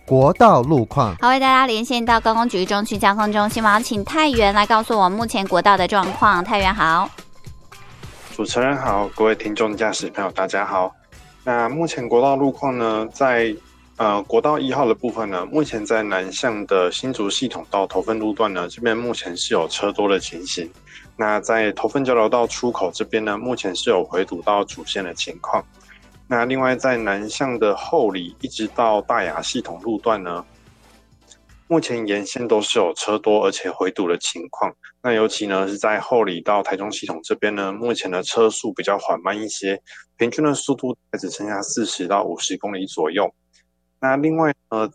国道路况。 好，为大家连线到高工局中区交通中心，我要请太原来告诉我目前国道的状况。太原好。 主持人好，各位听众驾驶朋友大家好。那目前国道路况呢，在国道1号的部分呢，目前在南向的新竹系统到头份路段呢，这边目前是有车多的情形。那在头份交流道出口这边呢，目前是有回堵到主线的情况。那另外在南向的后里一直到大雅系统路段呢，目前沿线都是有车多而且回堵的情况。那尤其呢是在后里到台中系统这边呢，目前的车速比较缓慢一些，平均的速度只剩下40到50公里左右。那另外呢，